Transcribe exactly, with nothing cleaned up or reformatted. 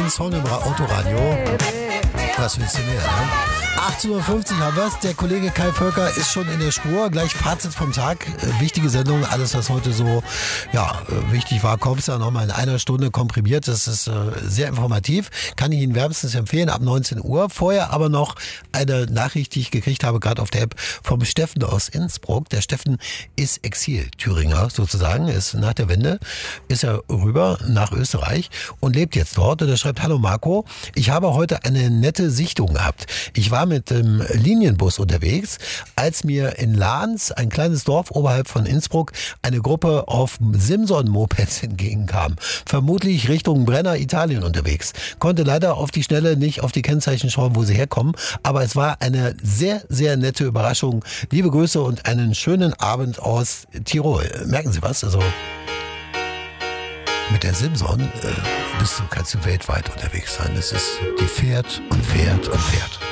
neuen Song im Autoradio. Was willst du mehr, ne? achtzehn Uhr fünfzig haben wir's. Der Kollege Kai Völker ist schon in der Spur. Gleich Fazit vom Tag. Äh, wichtige Sendung. Alles, was heute so ja, äh, wichtig war, kommt ja nochmal in einer Stunde komprimiert. Das ist äh, sehr informativ. Kann ich Ihnen wärmstens empfehlen ab neunzehn Uhr. Vorher aber noch eine Nachricht, die ich gekriegt habe, gerade auf der App vom Steffen aus Innsbruck. Der Steffen ist Exil-Thüringer sozusagen. Ist nach der Wende ist er rüber nach Österreich und lebt jetzt dort. Und er schreibt: Hallo Marco, ich habe heute eine nette Sichtung gehabt. Ich war mit dem Linienbus unterwegs, als mir in Lahns, ein kleines Dorf oberhalb von Innsbruck, eine Gruppe auf Simson-Mopeds entgegenkam. Vermutlich Richtung Brenner, Italien unterwegs. Konnte leider auf die Schnelle nicht auf die Kennzeichen schauen, wo sie herkommen, aber es war eine sehr, sehr nette Überraschung. Liebe Grüße und einen schönen Abend aus Tirol. Merken Sie was? Also mit der Simson äh, bist du, kannst du weltweit unterwegs sein. Es ist, die fährt und fährt und fährt.